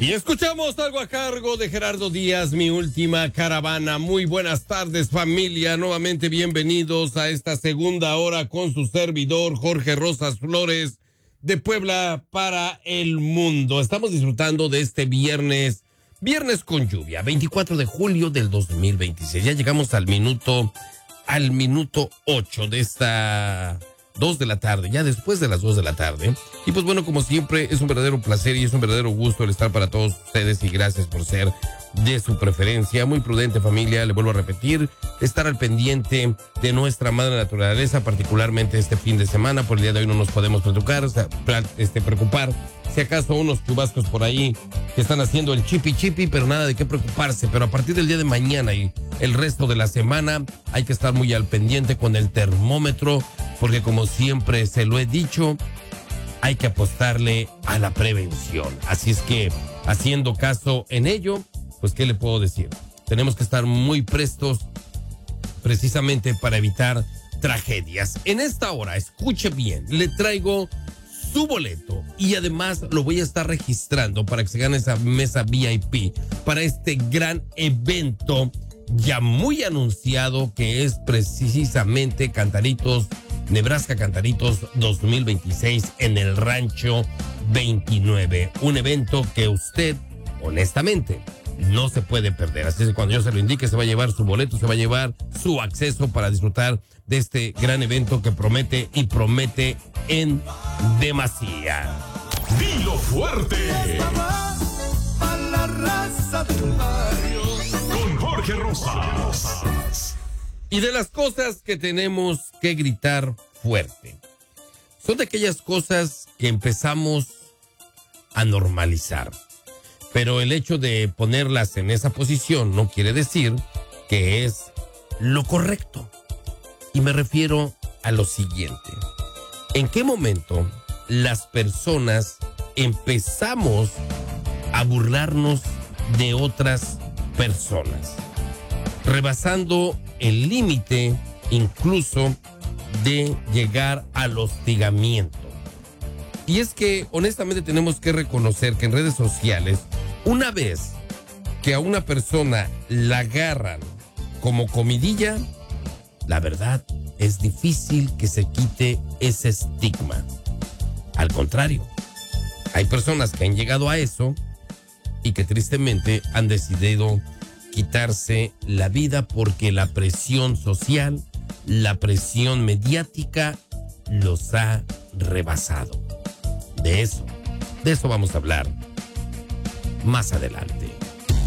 Y escuchamos algo a cargo de Gerardo Díaz, Mi Última Caravana. Muy buenas tardes, familia. Nuevamente bienvenidos a esta segunda hora con su servidor Jorge Rosas Flores de Puebla para el mundo. Estamos disfrutando de este viernes con lluvia, 24 de julio del 2026. Ya llegamos al minuto 8 de esta 2 de la tarde, ya después de las 2 de la tarde. Y pues bueno, como siempre, es un verdadero placer y es un verdadero gusto el estar para todos ustedes y gracias por ser de su preferencia. Muy prudente, familia, le vuelvo a repetir, estar al pendiente de nuestra madre naturaleza, particularmente este fin de semana. Por el día de hoy no nos podemos preocupar. Si acaso unos chubascos por ahí que están haciendo el chipi, pero nada de qué preocuparse. Pero a partir del día de mañana y el resto de la semana hay que estar muy al pendiente con el termómetro, porque como siempre se lo he dicho, hay que apostarle a la prevención. Así es que, haciendo caso en ello, pues ¿qué le puedo decir? Tenemos que estar muy prestos precisamente para evitar tragedias. En esta hora, escuche bien, le traigo su boleto y además lo voy a estar registrando para que se gane esa mesa VIP para este gran evento ya muy anunciado, que es precisamente Nebraska Cantaritos 2026 en el Rancho 29. Un evento que usted, honestamente, no se puede perder. Así que cuando yo se lo indique, se va a llevar su boleto, se va a llevar su acceso para disfrutar de este gran evento que promete en demasía. Dilo fuerte. A la raza del barrio. Con Jorge Rosas. Y de las cosas que tenemos que gritar fuerte, son de aquellas cosas que empezamos a normalizar. Pero el hecho de ponerlas en esa posición no quiere decir que es lo correcto. Y me refiero a lo siguiente. ¿En qué momento las personas empezamos a burlarnos de otras personas, rebasando el límite incluso de llegar al hostigamiento? Y es que honestamente tenemos que reconocer que en redes sociales, una vez que a una persona la agarran como comidilla, la verdad es difícil que se quite ese estigma. Al contrario, hay personas que han llegado a eso y que tristemente han decidido quitarse la vida porque la presión social, la presión mediática los ha rebasado. De eso vamos a hablar más adelante.